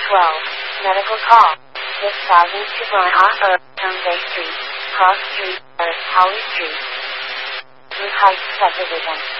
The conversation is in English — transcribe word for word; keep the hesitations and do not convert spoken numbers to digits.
twelve. Medical call. six thousand Subrana, Bay Street, Cross Street, Holly Street. Blue Heights Subdivision.